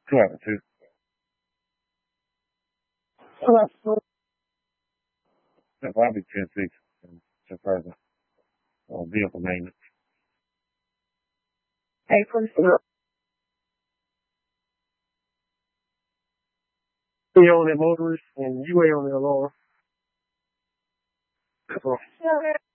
Correct. Too. That's probably 10-6 to further vehicle maintenance. April. You on that motorist and you ain't on the alarm. That's all.